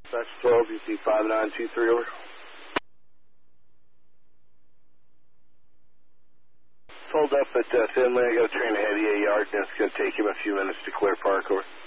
That's 12, you see 5923 over. Hold up at Finley. I got a train ahead of you, a yard, and it's going to take him a few minutes to clear park over.